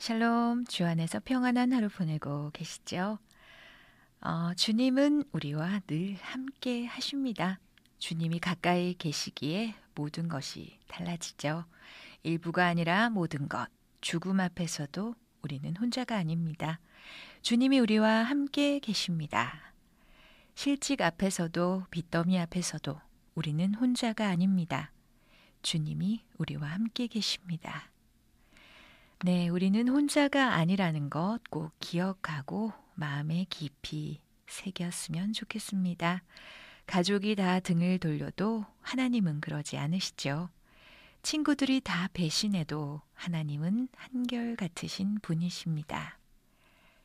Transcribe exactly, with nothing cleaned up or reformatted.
샬롬, 주 안에서 평안한 하루 보내고 계시죠? 어, 주님은 우리와 늘 함께 하십니다. 주님이 가까이 계시기에 모든 것이 달라지죠. 일부가 아니라 모든 것, 죽음 앞에서도 우리는 혼자가 아닙니다. 주님이 우리와 함께 계십니다. 실직 앞에서도 빚더미 앞에서도 우리는 혼자가 아닙니다. 주님이 우리와 함께 계십니다. 네, 우리는 혼자가 아니라는 것 꼭 기억하고 마음에 깊이 새겼으면 좋겠습니다. 가족이 다 등을 돌려도 하나님은 그러지 않으시죠. 친구들이 다 배신해도 하나님은 한결같으신 분이십니다.